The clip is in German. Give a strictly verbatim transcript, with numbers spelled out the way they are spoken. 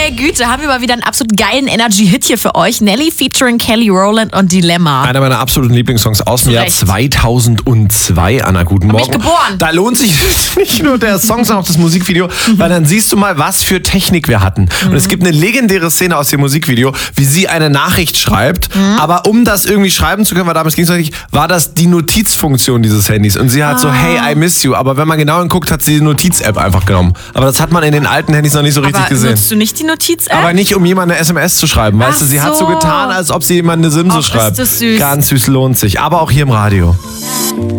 Meine Güte, haben wir mal wieder einen absolut geilen Energy-Hit hier für euch. Nelly featuring Kelly Rowland und Dilemma. Einer meiner absoluten Lieblingssongs aus dem Jahr zweitausendzwei. Anna, guten Morgen. Hab ich geboren. Da lohnt sich nicht nur der Song, sondern auch das Musikvideo, mhm. weil dann siehst du mal, was für Technik wir hatten. Mhm. Und es gibt eine legendäre Szene aus dem Musikvideo, wie sie eine Nachricht schreibt, mhm. aber um das irgendwie schreiben zu können, weil damals ging es noch nicht, war das die Notizfunktion dieses Handys. Und sie hat ah. so, hey, I miss you. Aber wenn man genau hinguckt, hat sie die Notiz-App einfach genommen. Aber das hat man in den alten Handys noch nicht so richtig aber gesehen. Nutzt du nicht die Notiz-App? Aber nicht, um jemand eine S M S zu schreiben. Weißt Ach du, sie so. hat so getan, als ob sie jemand eine Simse Och, schreibt. ist das süß. Ganz süß, lohnt sich. Aber auch hier im Radio.